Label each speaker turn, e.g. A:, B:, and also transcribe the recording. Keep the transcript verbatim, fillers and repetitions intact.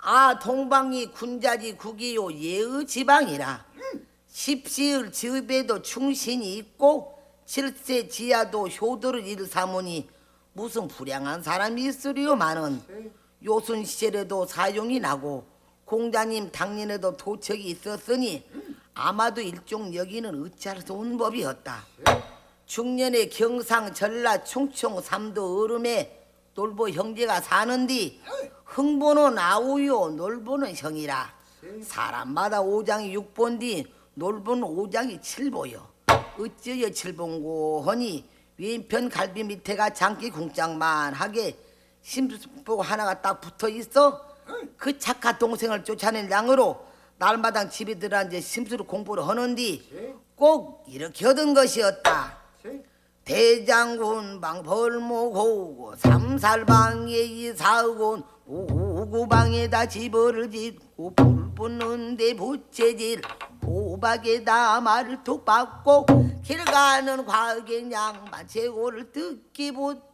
A: 아 동방이 군자지 국이요 예의 지방이라 십시을 집에도 충신이 있고 칠세 지하도 효도를 일삼으니 무슨 불량한 사람이 있으리요마는 요순 시절에도 사용이 나고 공자님 당년에도 도척이 있었으니 아마도 일종 여기는 어찌할 수 없는 법이었다. 중년에 경상 전라 충청 삼도 얼음에 놀보 형제가 사는디 흥보는 아우요 놀보는 형이라 사람마다 오장이 육본디 놀보는 오장이 칠보요 어찌여 칠본고 하니 왼편 갈비 밑에가 장기 궁장만 하게 심수보 하나가 딱 붙어 있어 그 착한 동생을 쫓아낸 양으로 날마당 집에 들어앉아 심수로 공부를 하는디 꼭 이렇게 얻은 것이었다. 대장군 방 벌목하고 삼살방에 이사하고 오구방에다 집을 짓고 불 붙는데 부채질 호박에다 말을 툭 박고 길 가는 과객 양반 재고를 듣기 못